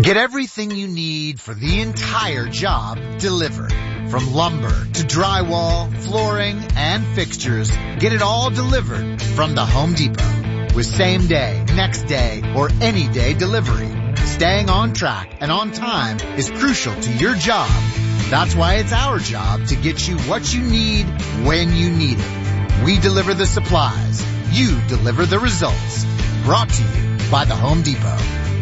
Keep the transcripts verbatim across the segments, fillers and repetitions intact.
Get everything you need for the entire job delivered. From lumber to drywall, flooring, and fixtures, get it all delivered from the Home Depot. With same day, next day, or any day delivery. Staying on track and on time is crucial to your job. That's why it's our job to get you what you need when you need it. We deliver the supplies. You deliver the results. Brought to you by the Home Depot.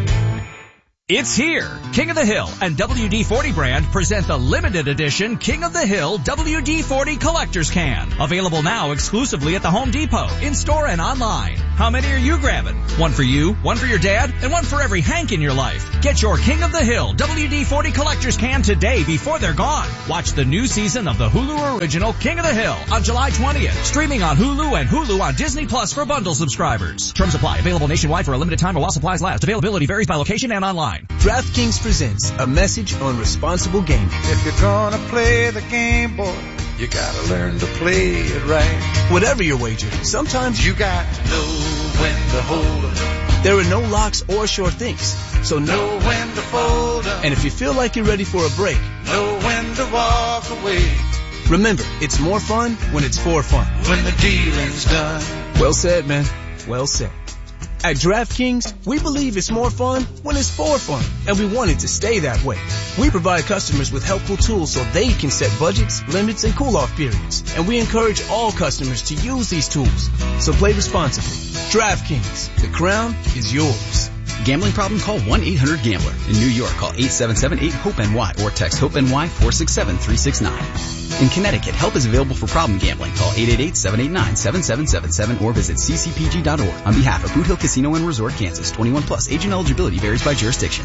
It's here. King of the Hill and W D forty brand present the limited edition King of the Hill W D forty Collector's Can. Available now exclusively at the Home Depot, in-store and online. How many are you grabbing? One for you, one for your dad, and one for every Hank in your life. Get your King of the Hill W D forty Collector's Can today before they're gone. Watch the new season of the Hulu original King of the Hill on July twentieth. Streaming on Hulu and Hulu on Disney Plus for bundle subscribers. Terms apply. Available nationwide for a limited time or while supplies last. Availability varies by location and online. DraftKings presents a message on responsible gaming. If you're gonna play the game, boy, you gotta learn to play it right. Whatever your wager, sometimes you got to know when to hold up. There are no locks or sure things, so know when to fold up. And if you feel like you're ready for a break, know when to walk away. Remember, it's more fun when it's for fun. When the dealing's done. Well said, man. Well said. At DraftKings, we believe it's more fun when it's for fun, and we want it to stay that way. We provide customers with helpful tools so they can set budgets, limits, and cool-off periods, and we encourage all customers to use these tools. So play responsibly. DraftKings, the crown is yours. Gambling problem? Call one eight hundred gambler. In New York, call eight seven seven eight hope N Y or text HOPE-NY four six seven three six nine. In Connecticut, help is available for problem gambling. Call eight eight eight seven eight nine seven seven seven seven or visit c c p g dot org. On behalf of Boot Hill Casino and Resort, Kansas, twenty-one plus. Agent eligibility varies by jurisdiction.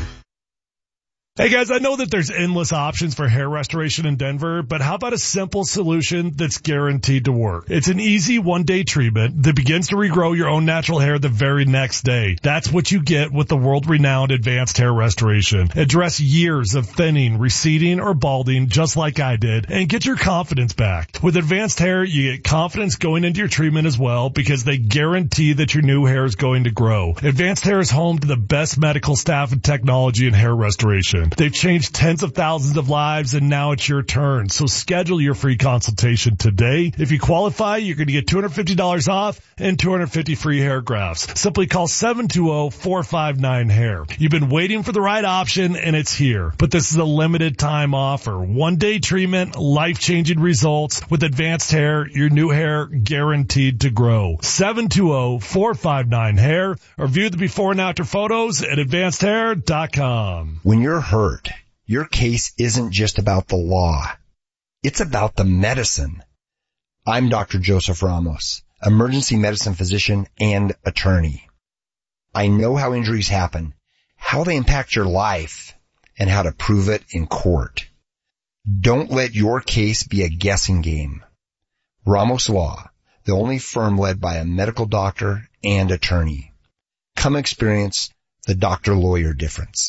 Hey guys, I know that there's endless options for hair restoration in Denver, but how about a simple solution that's guaranteed to work? It's an easy one-day treatment that begins to regrow your own natural hair the very next day. That's what you get with the world-renowned Advanced Hair Restoration. Address years of thinning, receding, or balding just like I did, and get your confidence back. With Advanced Hair, you get confidence going into your treatment as well because they guarantee that your new hair is going to grow. Advanced Hair is home to the best medical staff and technology in hair restoration. They've changed tens of thousands of lives, and now it's your turn. So schedule your free consultation today. If you qualify, you're going to get two hundred fifty dollars off and two hundred fifty free hair grafts. Simply call seven two zero four five nine hair. You've been waiting for the right option, and it's here. But this is a limited time offer. One-day treatment, life-changing results. With Advanced Hair, your new hair guaranteed to grow. seven two zero four five nine hair or view the before and after photos at advanced hair dot com. When you're hurt, your case isn't just about the law. It's about the medicine. I'm Doctor Joseph Ramos, emergency medicine physician and attorney. I know how injuries happen, how they impact your life, and how to prove it in court. Don't let your case be a guessing game. Ramos Law, the only firm led by a medical doctor and attorney. Come experience the doctor-lawyer difference.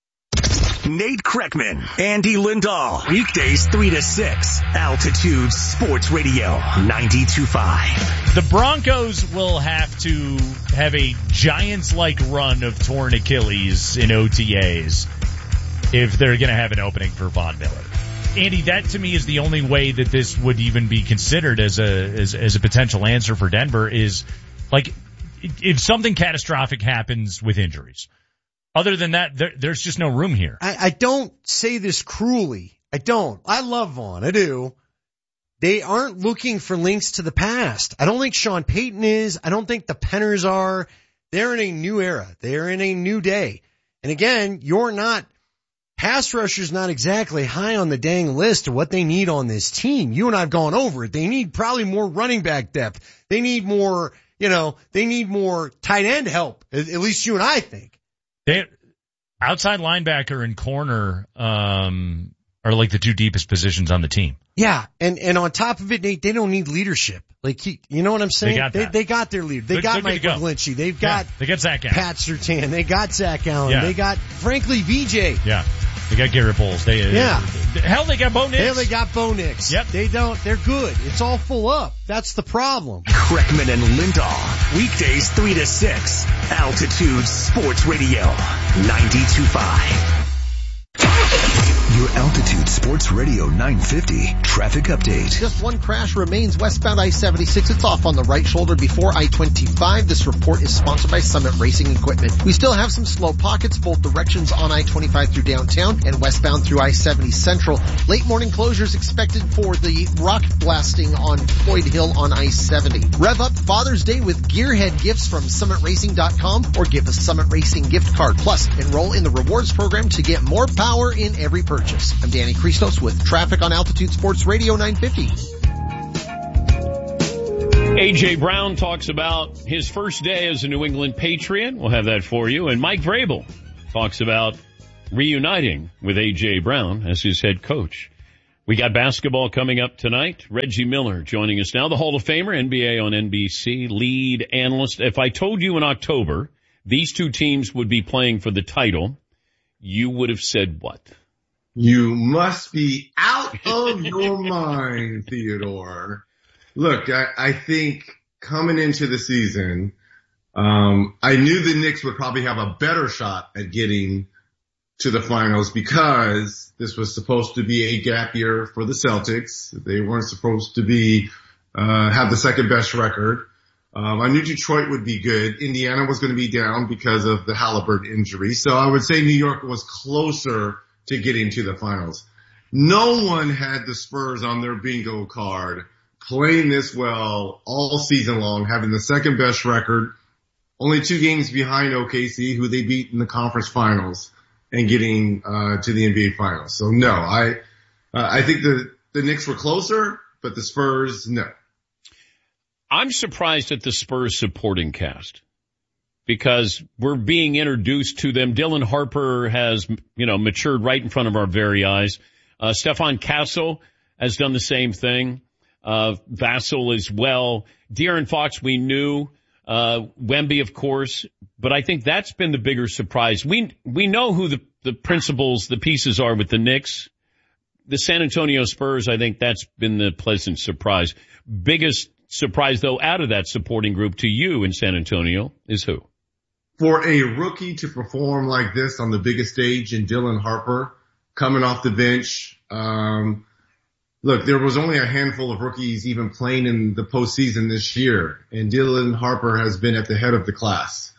Nate Kreckman, Andy Lindahl, weekdays three to six, Altitude Sports Radio, ninety-two point five. The Broncos will have to have a Giants-like run of torn Achilles in O T As if they're going to have an opening for Von Miller. Andy, that to me is the only way that this would even be considered as a as, as a potential answer for Denver is, like, if something catastrophic happens with injuries. Other than that, there, there's just no room here. I, I don't say this cruelly. I don't. I love Vaughn. I do. They aren't looking for links to the past. I don't think Sean Payton is. I don't think the Penners are. They're in a new era. They're in a new day. And again, you're not, pass rusher's not exactly high on the dang list of what they need on this team. You and I have gone over it. They need probably more running back depth. They need more, you know, they need more tight end help. At, at least you and I think. They, outside linebacker and corner, um, are like the two deepest positions on the team. Yeah. And, and on top of it, they, they don't need leadership. Like, he, you know what I'm saying? They got, they, they got their leader. They they're, got they're Mike McGlinchey. They've got, yeah, they got Zach Allen. Pat Surtain. They got Zach Allen. Yeah. They got, frankly, V J. Yeah. They got Garrett Bowles. They, yeah. Uh, hell, they got Bo Nix. Hell, they got Bo Nix. Yep. They don't, they're good. It's all full up. That's the problem. Kreckman and Lindahl, weekdays three to six, Altitude Sports Radio, ninety-two point five. Your Altitude Sports Radio nine fifty traffic update. Just one crash remains westbound I seventy-six. It's off on the right shoulder before I twenty-five. This report is sponsored by Summit Racing Equipment. We still have some slow pockets both directions on I twenty-five through downtown and westbound through I seventy Central. Late morning closures expected for the rock blasting on Floyd Hill on I seventy. Rev up Father's Day with Gearhead gifts from summit racing dot com or give a Summit Racing gift card. Plus, enroll in the rewards program to get more power in every purchase. I'm Danny Christos with traffic on Altitude Sports Radio nine fifty. A J. Brown talks about his first day as a New England Patriot. We'll have that for you. And Mike Vrabel talks about reuniting with A J. Brown as his head coach. We got basketball coming up tonight. Reggie Miller joining us now, the Hall of Famer, N B A on N B C, lead analyst. If I told you in October these two teams would be playing for the title, you would have said what? You must be out of your mind, Theodore. Look, I, I think coming into the season, um, I knew the Knicks would probably have a better shot at getting to the finals because this was supposed to be a gap year for the Celtics. They weren't supposed to be, uh, have the second best record. Um, I knew Detroit would be good. Indiana was going to be down because of the Halliburton injury. So I would say New York was closer to getting to the finals. No one had the Spurs on their bingo card playing this well all season long, having the second best record, only two games behind O K C, who they beat in the conference finals, and getting uh to the N B A finals. So no, I uh, I think the the Knicks were closer, but the Spurs, no. I'm surprised at the Spurs supporting cast, because we're being introduced to them. Dylan Harper has, you know, matured right in front of our very eyes. Uh, Stefan Castle has done the same thing. Uh, Vassell as well. De'Aaron Fox, we knew. Uh, Wemby, of course. But I think that's been the bigger surprise. We, we know who the, the principals, the pieces are with the Knicks. The San Antonio Spurs, I think that's been the pleasant surprise. Biggest surprise, though, out of that supporting group to you in San Antonio is who? For a rookie to perform like this on the biggest stage in Dylan Harper, coming off the bench, um, look, there was only a handful of rookies even playing in the postseason this year, and Dylan Harper has been at the head of the class.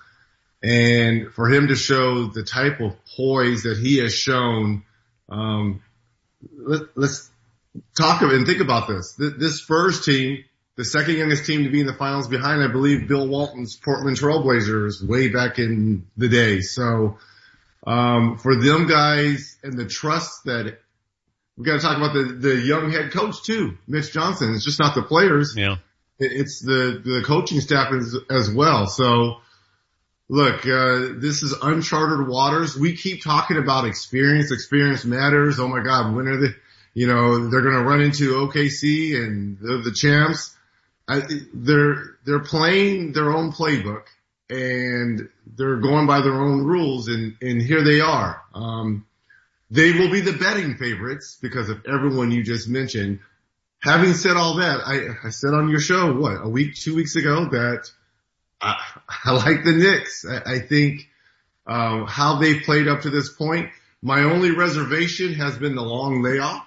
And for him to show the type of poise that he has shown, um, let, let's talk and think about this. This Spurs team, the second youngest team to be in the finals behind, I believe, Bill Walton's Portland Trailblazers way back in the day. So, um, for them guys and the trust that we got to talk about the, the young head coach too, Mitch Johnson. It's just not the players. Yeah. It's the, the coaching staff as, as well. So look, uh, this is uncharted waters. We keep talking about experience. Experience matters. Oh my God. When are they, you know, they're going to run into O K C and they're the champs. I, they're, they're playing their own playbook and they're going by their own rules, and, and here they are. Um, they will be the betting favorites because of everyone you just mentioned. Having said all that, I, I said on your show, what, a week, two weeks ago that I, I like the Knicks. I, I think, um, how they've played up to this point. My only reservation has been the long layoff.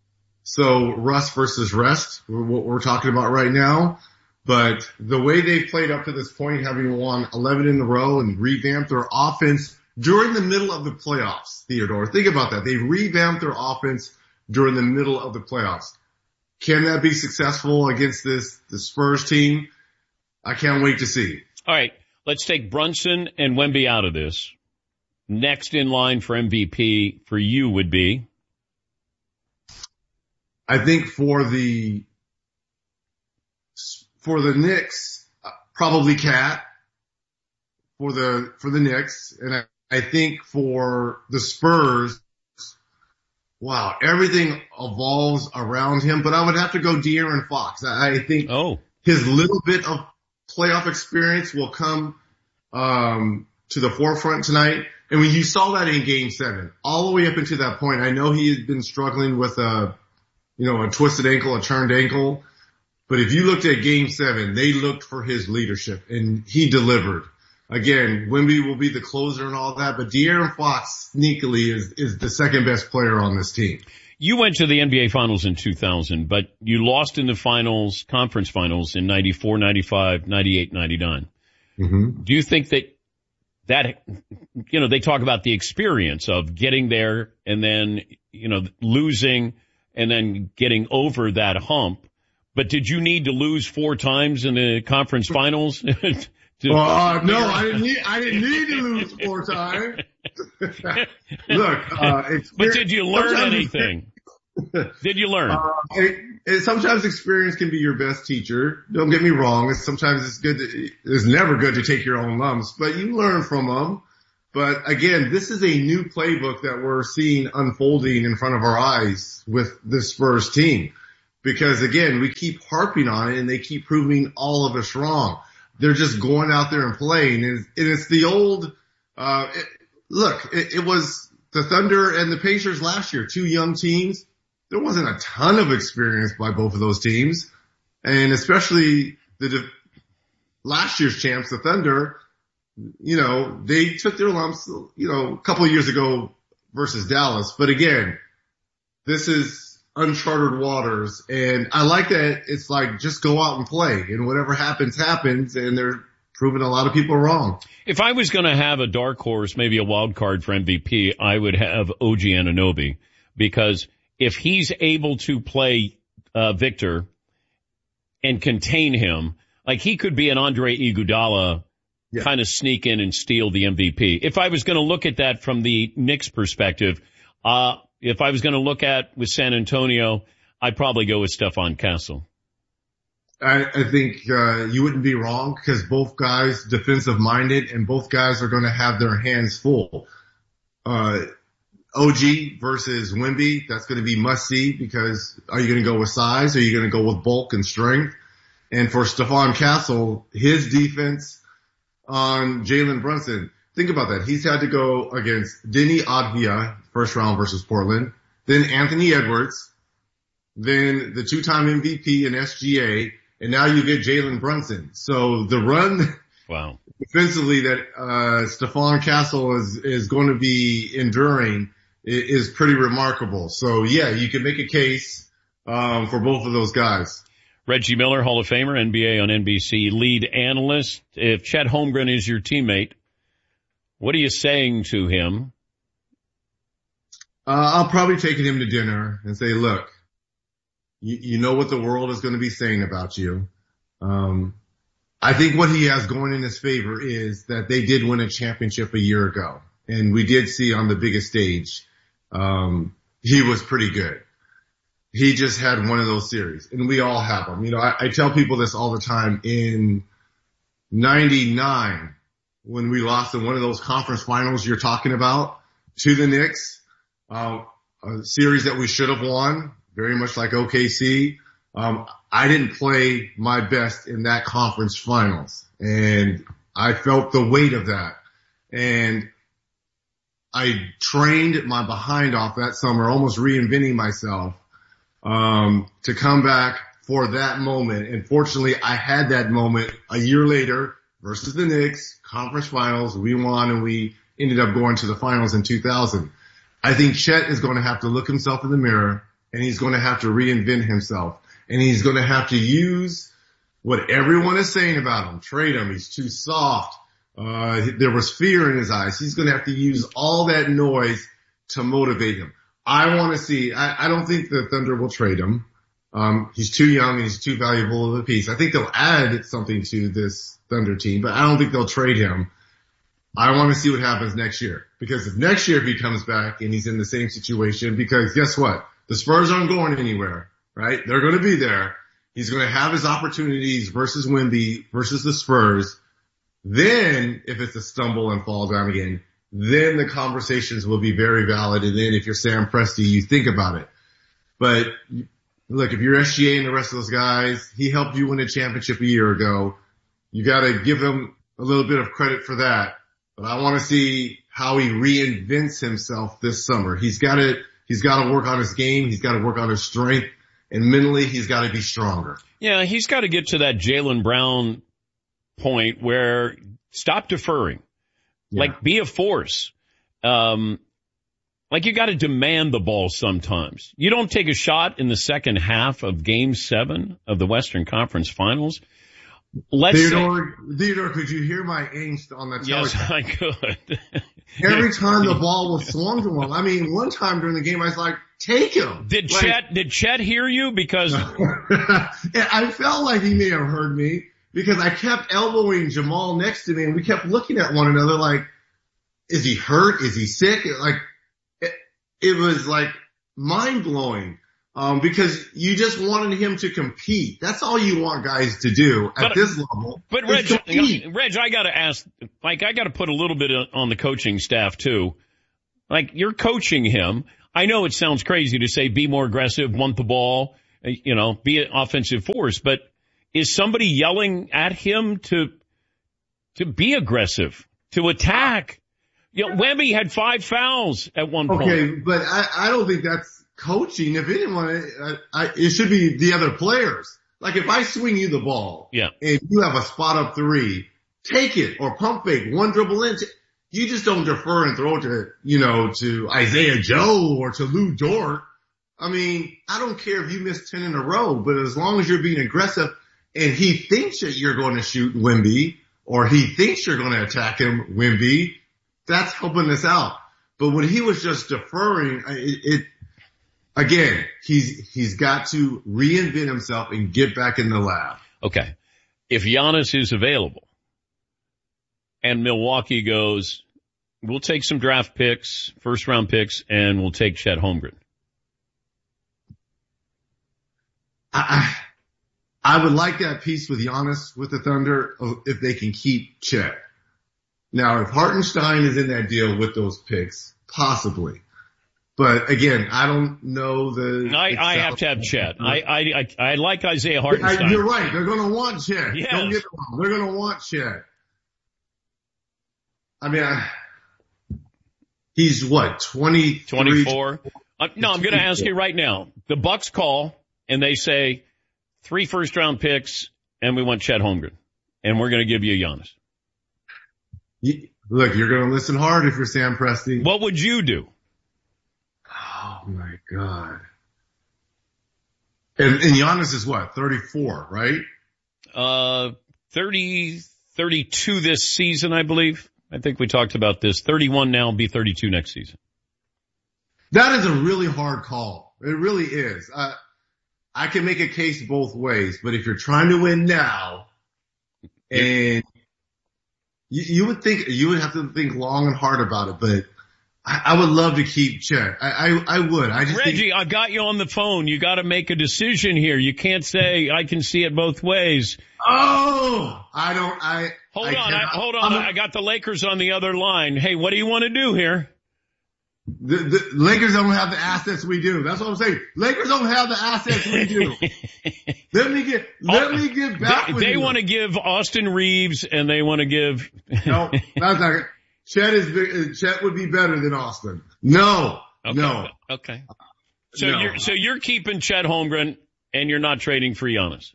So rust versus rest, what we're talking about right now. But the way they've played up to this point, having won eleven in a row and revamped their offense during the middle of the playoffs, Theodore, think about that. They revamped their offense during the middle of the playoffs. Can that be successful against this, the Spurs team? I can't wait to see. All right. Let's take Brunson and Wemby out of this. Next in line for M V P for you would be? I think for the, for the Knicks, probably Cat for the, for the Knicks. And I, I think for the Spurs, wow, everything evolves around him, but I would have to go De'Aaron Fox. I, I think oh. his little bit of playoff experience will come, um, to the forefront tonight. And when you saw that in game seven, all the way up into that point, I know he had been struggling with a, you know, a twisted ankle, a turned ankle. But if you looked at game seven, they looked for his leadership and he delivered. again, Wemby will be the closer and all that, but De'Aaron Fox sneakily is, is the second best player on this team. You went to the N B A Finals in two thousand, but you lost in the finals, conference finals in ninety-four, ninety-five, ninety-eight, ninety-nine. Mm-hmm. Do you think that that, you know, they talk about the experience of getting there and then, you know, losing and then getting over that hump. But did you need to lose four times in the conference finals? to, well, uh, no, I didn't need, I didn't need to lose four times. Look, uh, but did you learn anything? Did you learn? Uh, it, it, sometimes experience can be your best teacher. Don't get me wrong. It's, sometimes it's good. To, it's never good to take your own lumps, but you learn from them. But again, this is a new playbook that we're seeing unfolding in front of our eyes with this Spurs team. Because again, we keep harping on it and they keep proving all of us wrong. They're just going out there and playing. And, and it's the old, uh, it, look, it, it was the Thunder and the Pacers last year, two young teams. There wasn't a ton of experience by both of those teams. And especially the last year's champs, the Thunder, you know, they took their lumps, you know, a couple of years ago versus Dallas. But again, this is uncharted waters. And I like that it's like, just go out and play and whatever happens, happens. And they're proving a lot of people wrong. If I was going to have a dark horse, maybe a wild card for M V P, I would have O G Anunoby, because if he's able to play, uh, Victor and contain him, like he could be an Andre Iguodala, yeah, kind of sneak in and steal the M V P. If I was going to look at that from the Knicks perspective, uh, if I was going to look at with San Antonio, I'd probably go with Stephon Castle. I, I think, uh, you wouldn't be wrong because both guys defensive minded and both guys are going to have their hands full. Uh, O G versus Wemby, that's going to be must see because are you going to go with size? Or are you going to go with bulk and strength? And for Stephon Castle, his defense on Jalen Brunson, think about that. He's had to go against Deni Avdija, first round versus Portland, then Anthony Edwards, then the two-time M V P in S G A, and now you get Jalen Brunson. So the run wow. defensively that uh Stephon Castle is is going to be enduring is pretty remarkable. So yeah, you can make a case um for both of those guys. Reggie Miller, Hall of Famer, N B A on N B C, lead analyst. If Chet Holmgren is your teammate, what are you saying to him? Uh, I'll probably take him to dinner and say, look, you, you know what the world is going to be saying about you. Um, I think what he has going in his favor is that they did win a championship a year ago. And we did see on the biggest stage, um, he was pretty good. He just had one of those series, and we all have them. You know, I, I tell people this all the time. In ninety-nine, when we lost in one of those conference finals you're talking about to the Knicks, uh, a series that we should have won, very much like O K C. Um, I didn't play my best in that conference finals, and I felt the weight of that. And I trained my behind off that summer, almost reinventing myself. Um, to come back for that moment. And fortunately, I had that moment a year later versus the Knicks, conference finals. We won and we ended up going to the finals in two thousand. I think Chet is going to have to look himself in the mirror and he's going to have to reinvent himself. And he's going to have to use what everyone is saying about him. Trade him. He's too soft. Uh, there was fear in his eyes. He's going to have to use all that noise to motivate him. I want to see, I, I don't think the Thunder will trade him. Um, he's too young and he's too valuable of a piece. I think they'll add something to this Thunder team, but I don't think they'll trade him. I want to see what happens next year, because if next year if he comes back and he's in the same situation, because guess what? The Spurs aren't going anywhere, right? They're going to be there. He's going to have his opportunities versus Wemby versus the Spurs. Then if it's a stumble and fall down again, then the conversations will be very valid. And then if you're Sam Presti, you think about it. But look, if you're S G A and the rest of those guys, he helped you win a championship a year ago. You got to give him a little bit of credit for that. But I want to see how he reinvents himself this summer. He's got to, he's got to work on his game. He's got to work on his strength, and mentally he's got to be stronger. Yeah, he's got to get to that Jaylen Brown point where Stop deferring. Yeah. Like, be a force. Um, like, you got to demand the ball sometimes. You don't take a shot in the second half of Game seven of the Western Conference Finals. Let's Theodore, say, Theodore, could you hear my angst on the telecast? Yes, I could. Every time the ball was swung to him, I mean, one time during the game, I was like, take him. Did like, Chet, did Chet hear you? Because I felt like he may have heard me because I kept elbowing Jamal next to me and we kept looking at one another like, is he hurt? Is he sick? Like, it, it was like mind blowing. Um, because you just wanted him to compete. That's all you want guys to do at but, this level. But Reg, Reg, I gotta ask, like, I gotta put a little bit on the coaching staff too. Like, you're coaching him. I know it sounds crazy to say be more aggressive, want the ball, you know, be an offensive force, but is somebody yelling at him to, to be aggressive, to attack? You know, Wemby had five fouls at one point. Okay, but I, I don't think that's coaching. If anyone, I, I, it should be the other players. Like if I swing you the ball, yeah, and you have a spot up three, take it or pump fake, one dribble in. You just don't defer and throw it to, you know, to Isaiah Joe or to Lou Dort. I mean, I don't care if you miss ten in a row, but as long as you're being aggressive and he thinks that you're going to shoot Wemby or he thinks you're going to attack him, Wemby, that's helping us out. But when he was just deferring, it, it Again, he's, he's got to reinvent himself and get back in the lab. Okay. If Giannis is available and Milwaukee goes, we'll take some draft picks, first round picks, and we'll take Chet Holmgren. I, I would like that piece with Giannis with the Thunder if they can keep Chet. Now, if Hartenstein is in that deal with those picks, possibly. But again, I don't know the. I, I have to have Chet. I, I, I, I like Isaiah Hartenstein. I, you're right. They're going to want Chet. Yes. Don't get it wrong. They're going to want Chet. I mean, I, he's what, twenty, twenty-four? Uh, no, I'm going to ask you right now. The Bucks call and they say three first round picks and we want Chet Holmgren and we're going to give you Giannis. You, look, you're going to listen hard if you're Sam Presti. What would you do? Oh my God. And, and Giannis is what, thirty-four, right? Uh, thirty, thirty-two this season, I believe. I think we talked about this. thirty-one now, be thirty-two next season. That is a really hard call. It really is. Uh, I can make a case both ways, but if you're trying to win now and you, you would think, you would have to think long and hard about it, but I would love to keep Chet. I, I, I would. I just Reggie, think- I got you on the phone. You got to make a decision here. You can't say I can see it both ways. Oh, I don't. I hold I on. cannot, I, hold on. I'm, I got the Lakers on the other line. Hey, what do you want to do here? The, the Lakers don't have the assets we do. That's what I'm saying. Lakers don't have the assets we do. let me get. Let me get back. They, with they you. want to give Austin Reeves, and they want to give. No, that's not it. Chet is Chet would be better than Austin. No, okay. no. Okay. So no. you're so you're keeping Chet Holmgren, and you're not trading for Giannis.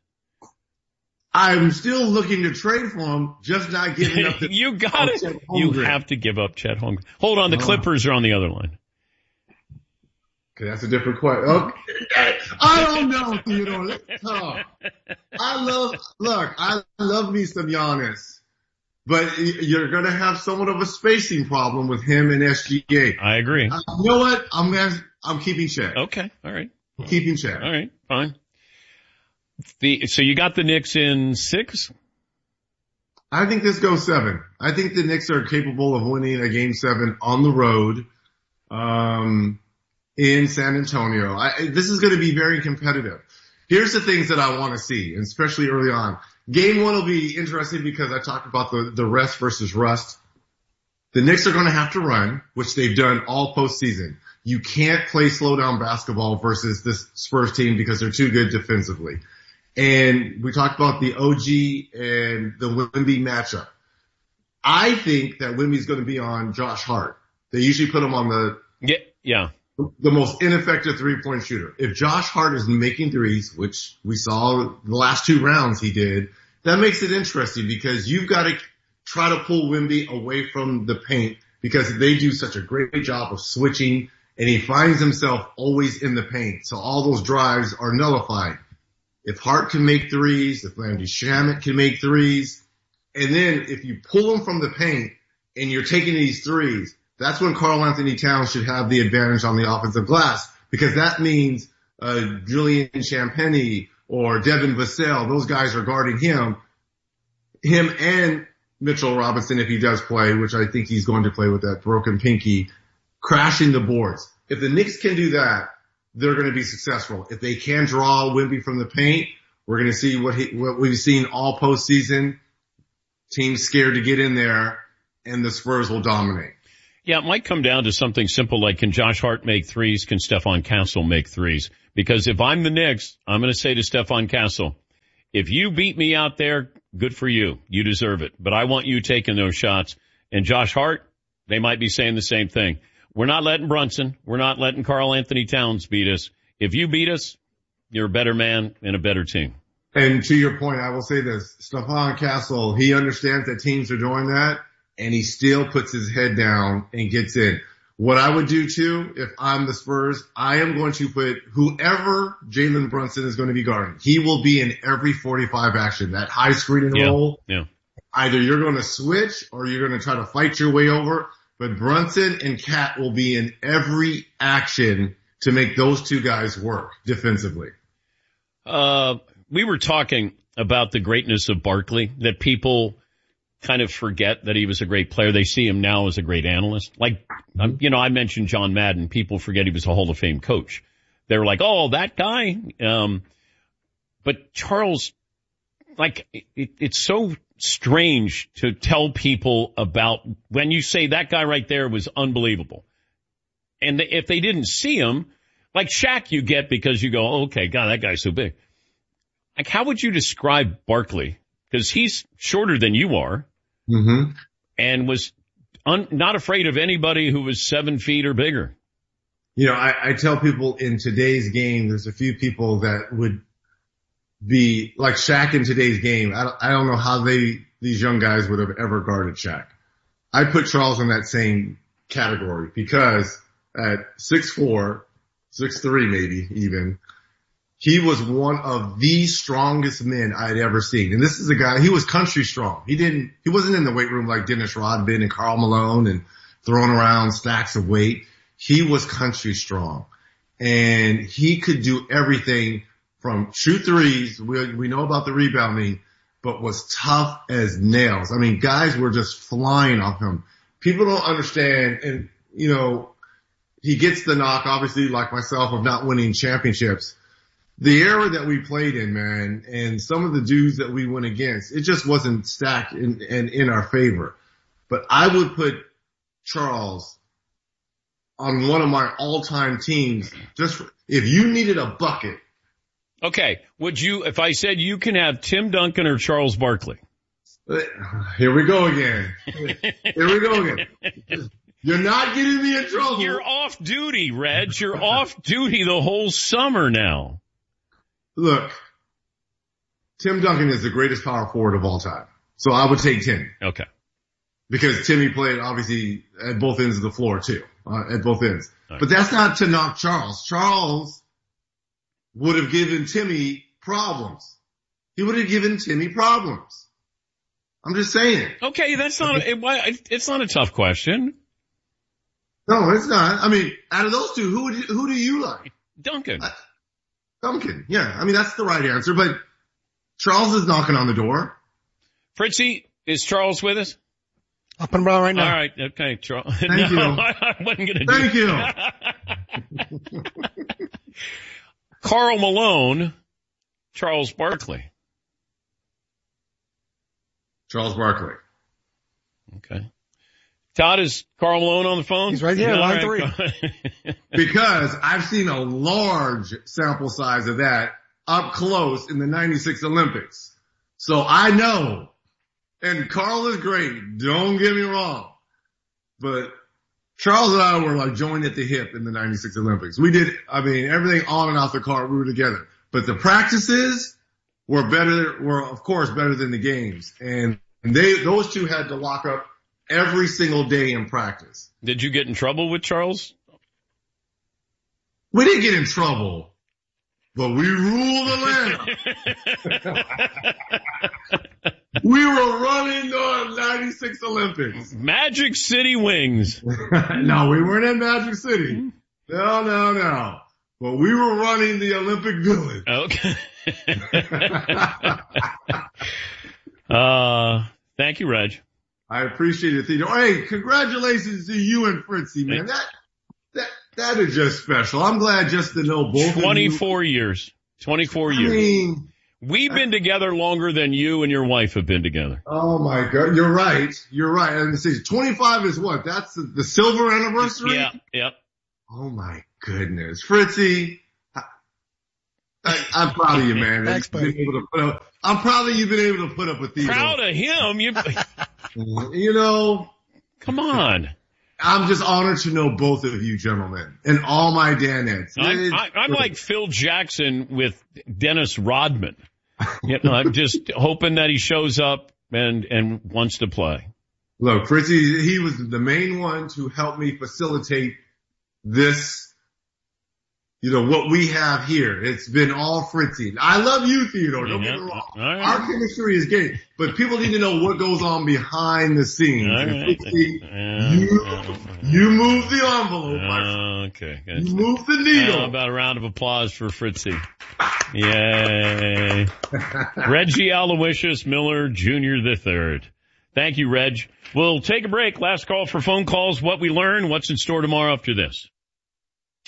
I'm still looking to trade for him, just not giving up. The, you got it. You have to give up Chet Holmgren. Hold on, the oh. Clippers are on the other line. Okay, that's a different question. Okay. I don't know, Theodore. Let's talk. I love. Look, I love me some Giannis. But you're going to have somewhat of a spacing problem with him and S G A. I agree. Uh, you know what? I'm gonna, I'm keeping Chet. Okay. All right. I'm keeping Chet. All right. Fine. The, so you got the Knicks in six? I think this goes seven. I think the Knicks are capable of winning a game seven on the road, um, in San Antonio. I, this is going to be very competitive. Here's the things that I want to see, and especially early on. Game one will be interesting because I talked about the, the rest versus rust. The Knicks are going to have to run, which they've done all postseason. You can't play slow down basketball versus this Spurs team because they're too good defensively. And we talked about the O G and the Wemby matchup. I think that Wemby's going to be on Josh Hart. They usually put him on the yeah, yeah. the most ineffective three-point shooter. If Josh Hart is making threes, which we saw the last two rounds he did, that makes it interesting because you've got to try to pull Wemby away from the paint because they do such a great job of switching, and he finds himself always in the paint. So all those drives are nullified. If Hart can make threes, if Landry Shamet can make threes, and then if you pull them from the paint and you're taking these threes, that's when Karl Anthony Towns should have the advantage on the offensive glass, because that means uh Julian Champagny or Devin Vassell, those guys are guarding him, him and Mitchell Robinson if he does play, which I think he's going to play with that broken pinky, crashing the boards. If the Knicks can do that, they're going to be successful. If they can draw Wemby from the paint, we're going to see what he, what we've seen all postseason. Teams scared to get in there, and the Spurs will dominate. Yeah, it might come down to something simple like, can Josh Hart make threes? Can Stephon Castle make threes? Because if I'm the Knicks, I'm going to say to Stephon Castle, if you beat me out there, good for you. You deserve it. But I want you taking those shots. And Josh Hart, they might be saying the same thing. We're not letting Brunson. We're not letting Karl Anthony Towns beat us. If you beat us, you're a better man and a better team. And to your point, I will say this. Stephon Castle, he understands that teams are doing that, and he still puts his head down and gets in. What I would do too, if I'm the Spurs, I am going to put whoever Jalen Brunson is going to be guarding. He will be in every forty-five action, that high screening yeah, role. Yeah. Either you're going to switch or you're going to try to fight your way over, but Brunson and Cat will be in every action to make those two guys work defensively. Uh, we were talking about the greatness of Barkley, that people kind of forget that he was a great player. They see him now as a great analyst. Like, um, you know, I mentioned John Madden. People forget he was a Hall of Fame coach. They were like, oh, that guy. Um, but Charles, like, it, it's so strange to tell people about when you say that guy right there was unbelievable. And if they didn't see him, like Shaq you get because you go, oh, okay, God, that guy's so big. Like, how would you describe Barkley? Because he's shorter than you are. Mm-hmm. And was un- not afraid of anybody who was seven feet or bigger. You know, I, I tell people in today's game, there's a few people that would be like Shaq in today's game. I don't, I don't know how they, these young guys would have ever guarded Shaq. I put Charles in that same category because at six four, six three maybe even, he was one of the strongest men I'd ever seen. And this is a guy, he was country strong. He didn't, he wasn't in the weight room like Dennis Rodman and Karl Malone and throwing around stacks of weight. He was country strong. And he could do everything from shoot threes. We, we know about the rebounding, but was tough as nails. I mean, guys were just flying off him. People don't understand. And, you know, he gets the knock, obviously, like myself, of not winning championships. The era that we played in, man, and some of the dudes that we went against, it just wasn't stacked in, in, in our favor. But I would put Charles on one of my all-time teams. Just for, if you needed a bucket. Okay. Would you, if I said you can have Tim Duncan or Charles Barkley? Here we go again. Here we go again. You're not getting me in trouble. You're off duty, Reg. You're off duty the whole summer now. Look, Tim Duncan is the greatest power forward of all time. So I would take Tim. Okay. Because Timmy played obviously at both ends of the floor too, uh, at both ends. Right. But that's not to knock Charles. Charles would have given Timmy problems. He would have given Timmy problems. I'm just saying. Okay, that's not, a, it, it's not a tough question. No, it's not. I mean, out of those two, who would you, who do you like? Duncan. Uh, Duncan, yeah. I mean, that's the right answer, but Charles is knocking on the door. Fritzy, is Charles with us? Up and around right now. All right, okay, Charles. Thank no, you. I wasn't going to do Thank you. Karl Malone, Charles Barkley. Charles Barkley. Okay. Todd, is Karl Malone on the phone? He's right here, no, line right. three. Because I've seen a large sample size of that up close in the ninety-six Olympics. So I know. And Karl is great. Don't get me wrong. But Charles and I were like joined at the hip in the ninety-six Olympics. We did, I mean, everything on and off the court, we were together. But the practices were better, were of course better than the games. And And they, those two had to lock up every single day in practice. Did you get in trouble with Charles? We didn't get in trouble, but we ruled Atlanta. We were running the ninety-six Olympics. Magic City Wings. No, we weren't in Magic City. No, no, no. But we were running the Olympic Village. Okay. uh, thank you, Reg. I appreciate it, Theodore. Hey, congratulations to you and Fritzy, man. That, that, that is just special. I'm glad just to know both twenty-four years. twenty-four I years. mean, We've been together longer than you and your wife have been together. Oh my God. You're right. You're right. And see, twenty-five is what? That's the, the silver anniversary? Yeah, yeah. Oh my goodness. Fritzy, I, I, I'm proud of you, man. Thanks, You've been able to put up, I'm proud that you've been able to put up with these. Proud of him. You, you know, come on. I'm just honored to know both of you gentlemen and all my Danettes. I'm, I, I'm like Phil Jackson with Dennis Rodman. You know, I'm just hoping that he shows up and, and wants to play. Look, Fritzy, he was the main one to help me facilitate this, you know, what we have here. It's been all Fritzy. I love you, Theodore. Don't Yeah. get me wrong. All right. Our chemistry is great, but people need to know what goes on behind the scenes. All And right. Fritzy, Uh, you, uh, you move the envelope. my friend. uh, okay. Good. You move the needle. How about a round of applause for Fritzy? Yay. Reggie Aloysius Miller Junior the third. Thank you, Reg. We'll take a break. Last call for phone calls. What we learn, what's in store tomorrow after this.